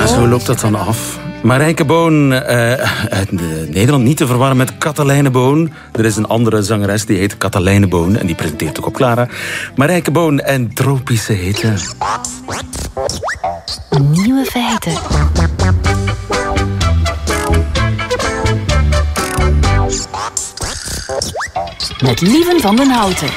Ja, zo loopt dat dan af. Marijke Boon uit Nederland, niet te verwarren met Katelijne Boon. Er is een andere zangeres die heet Katelijne Boon en die presenteert ook op Clara. Marijke Boon en Tropische Hitte. Nieuwe feiten. Met Lieven van den Houten.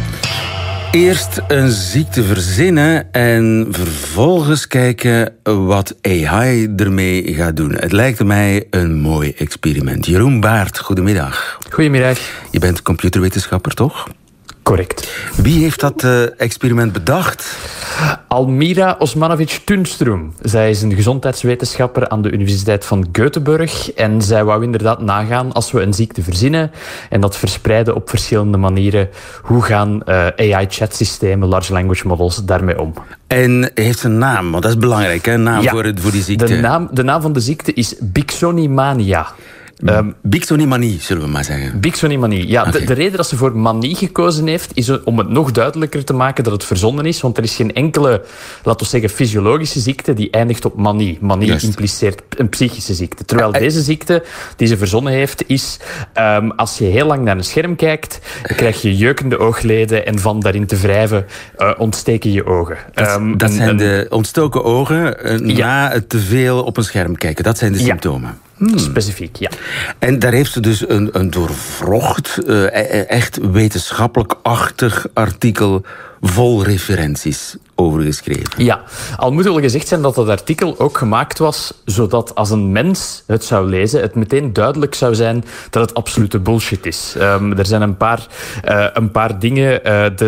Eerst een ziekte verzinnen en vervolgens kijken wat AI ermee gaat doen. Het lijkt mij een mooi experiment. Jeroen Baert, goedemiddag. Goedemiddag. Je bent computerwetenschapper, toch? Correct. Wie heeft dat experiment bedacht? Almira Osmanovic-Tunstrom. Zij is een gezondheidswetenschapper aan de Universiteit van Göteborg. En zij wou inderdaad nagaan als we een ziekte verzinnen en dat verspreiden op verschillende manieren. Hoe gaan AI-chatsystemen, large language models, daarmee om? En heeft ze een naam? Want dat is belangrijk, hè? Een naam voor die ziekte. De naam van de ziekte is Biksonimania. Biksonimanie, zullen we maar zeggen. Biksonimanie, ja. Okay. De reden dat ze voor manie gekozen heeft, is om het nog duidelijker te maken dat het verzonnen is. Want er is geen enkele, laten we zeggen, fysiologische ziekte die eindigt op manie. Manie impliceert een psychische ziekte. Terwijl deze ziekte die ze verzonnen heeft, is als je heel lang naar een scherm kijkt, krijg je jeukende oogleden en van daarin te wrijven ontsteken je ogen. Dat zijn de ontstoken ogen na te veel op een scherm kijken. Dat zijn de symptomen. Specifiek, ja. En daar heeft ze dus een doorwrocht, echt wetenschappelijk-achtig artikel vol referenties over geschreven. Ja, al moet wel gezegd zijn dat dat artikel ook gemaakt was zodat als een mens het zou lezen, het meteen duidelijk zou zijn dat het absolute bullshit is. Er zijn een paar dingen.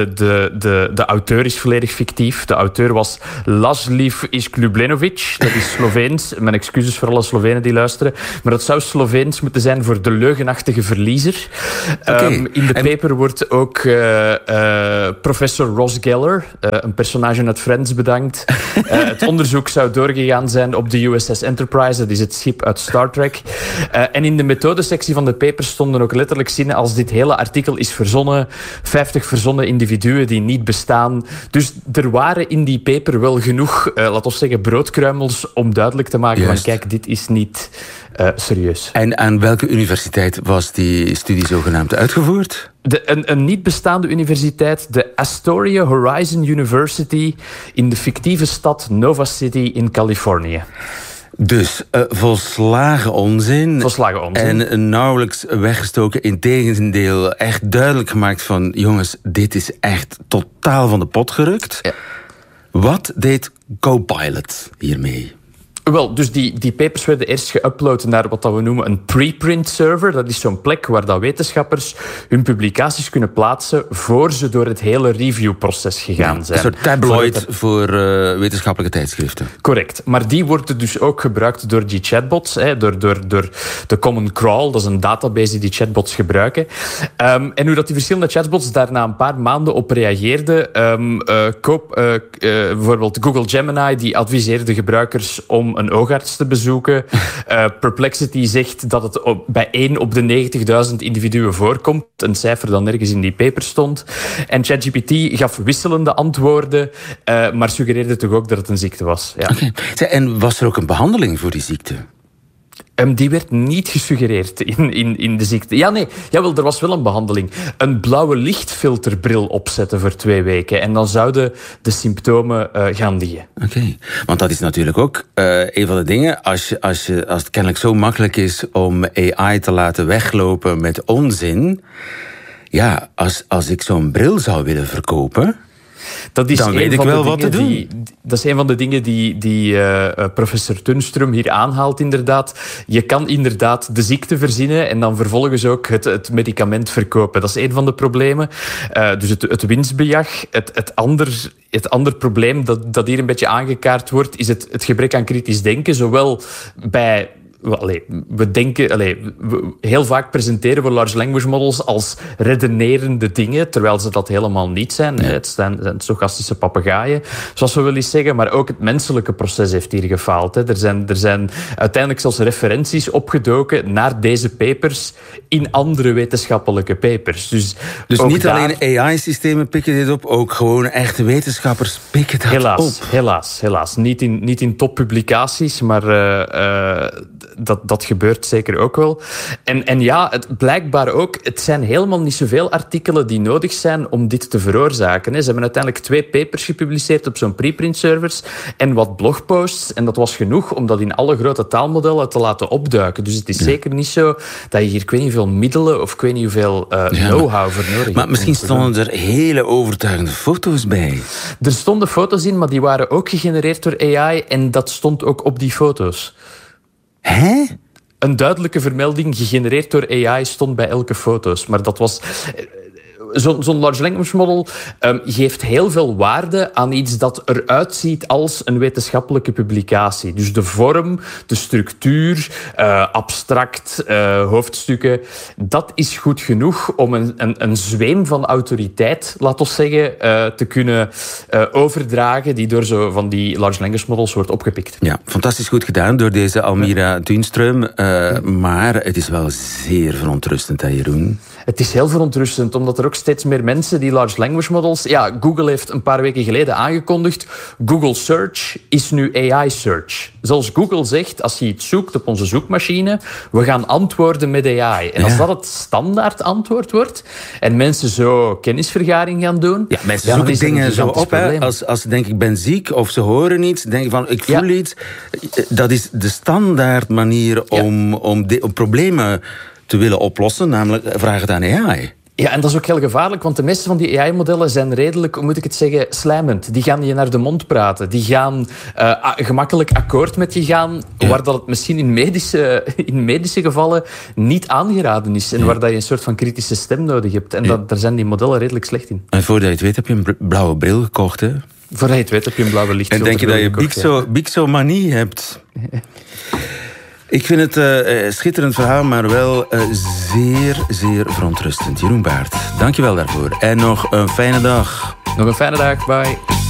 De auteur is volledig fictief. De auteur was Laszlo Iskljublenovic. Dat is Sloveens. Mijn excuses voor alle Slovenen die luisteren. Maar dat zou Sloveens moeten zijn voor de leugenachtige verliezer. In de paper wordt ook professor Ross Geller, een personage uit Friends, bedankt. Het onderzoek zou doorgegaan zijn op de USS Enterprise. Dat is het schip uit Star Trek. En in de methodesectie van de paper stonden ook letterlijk zinnen als dit hele artikel is verzonnen. 50 verzonnen individuen die niet bestaan. Dus er waren in die paper wel genoeg, laten we zeggen, broodkruimels om duidelijk te maken van kijk, dit is niet serieus. En aan welke universiteit was die studie zogenaamd uitgevoerd? Een niet bestaande universiteit, de Astoria Horizon University in de fictieve stad Nova City in Californië. Dus volslagen onzin. Volslagen onzin. En nauwelijks weggestoken. Integendeel, echt duidelijk gemaakt van jongens, dit is echt totaal van de pot gerukt. Ja. Wat deed Copilot hiermee? Wel, dus die papers werden eerst geüpload naar wat we noemen een preprint server. Dat is zo'n plek waar dat wetenschappers hun publicaties kunnen plaatsen voor ze door het hele reviewproces gegaan zijn. Een soort tabloid voor wetenschappelijke tijdschriften. Correct. Maar die worden dus ook gebruikt door die chatbots, door de Common Crawl. Dat is een database die chatbots gebruiken. En hoe dat die verschillende chatbots daar na een paar maanden op reageerden. Bijvoorbeeld Google Gemini, die adviseerde gebruikers om een oogarts te bezoeken. Perplexity zegt dat het bij 1 op de 90.000 individuen voorkomt. Een cijfer dat nergens in die paper stond. En ChatGPT gaf wisselende antwoorden, maar suggereerde toch ook dat het een ziekte was. Ja. Okay. En was er ook een behandeling voor die ziekte? Die werd niet gesuggereerd in de ziekte. Jawel, er was wel een behandeling. Een blauwe lichtfilterbril opzetten voor 2 weken. En dan zouden de symptomen gaan liggen. Oké. Want dat is natuurlijk ook een van de dingen. Als het kennelijk zo makkelijk is om AI te laten weglopen met onzin. Ja, als ik zo'n bril zou willen verkopen, dan weet ik wel wat te doen. Dat is een van de dingen die professor Tunstrom hier aanhaalt, inderdaad. Je kan inderdaad de ziekte verzinnen en dan vervolgens ook het medicament verkopen. Dat is een van de problemen. Dus het winstbejag. Het ander probleem dat hier een beetje aangekaart wordt, is het gebrek aan kritisch denken. Zowel bij we denken... heel vaak presenteren we large language models als redenerende dingen, terwijl ze dat helemaal niet zijn. Ja. Het zijn stochastische papegaaien, zoals we wel eens zeggen. Maar ook het menselijke proces heeft hier gefaald. Hè. Er zijn uiteindelijk zelfs referenties opgedoken naar deze papers in andere wetenschappelijke papers. Dus niet alleen AI-systemen pikken dit op, ook gewoon echte wetenschappers pikken dat op. Helaas. Niet in toppublicaties, maar dat gebeurt zeker ook wel. En ja, het blijkbaar ook, het zijn helemaal niet zoveel artikelen die nodig zijn om dit te veroorzaken. Ze hebben uiteindelijk 2 papers gepubliceerd op zo'n preprint servers en wat blogposts. En dat was genoeg om dat in alle grote taalmodellen te laten opduiken. Dus het is zeker niet zo dat je hier, ik weet niet hoeveel middelen of ik weet niet hoeveel know-how voor nodig hebt. Maar misschien stonden er hele overtuigende foto's bij. Er stonden foto's in, maar die waren ook gegenereerd door AI en dat stond ook op die foto's. Hè? Een duidelijke vermelding gegenereerd door AI stond bij elke foto's. Maar dat was... Zo'n large language model geeft heel veel waarde aan iets dat eruit ziet als een wetenschappelijke publicatie. Dus de vorm, de structuur, abstract, hoofdstukken, dat is goed genoeg om een zweem van autoriteit, laten we zeggen, te kunnen overdragen die door zo van die large language models wordt opgepikt. Ja, fantastisch goed gedaan door deze Almira Tunström. Maar het is wel zeer verontrustend, hè, Jeroen? Het is heel verontrustend, omdat er ook steeds meer mensen die large language models... Ja, Google heeft een paar weken geleden aangekondigd, Google Search is nu AI Search. Zoals Google zegt, als je iets zoekt op onze zoekmachine, we gaan antwoorden met AI. En als dat het standaard antwoord wordt en mensen zo kennisvergaring gaan doen... Ja, mensen zoeken dingen zo op. Hè. Als ze denken, ik ben ziek of ze horen iets, denken van, ik voel iets. Dat is de standaard manier om problemen te willen oplossen, namelijk vraag het aan AI. Ja, en dat is ook heel gevaarlijk, want de meeste van die AI-modellen zijn redelijk, hoe moet ik het zeggen, slijmend. Die gaan je naar de mond praten. Die gaan gemakkelijk akkoord met je gaan, waar dat het misschien in medische gevallen niet aangeraden is. En waar dat je een soort van kritische stem nodig hebt. En daar zijn die modellen redelijk slecht in. En voordat je het weet heb je een blauwe bril gekocht, hè? Voordat je het weet heb je een blauwe lichtfilter. En denk je dat je Bixomanie hebt? Ik vind het schitterend verhaal, maar wel zeer, zeer verontrustend. Jeroen Baert, dankjewel daarvoor. En nog een fijne dag. Nog een fijne dag, bye.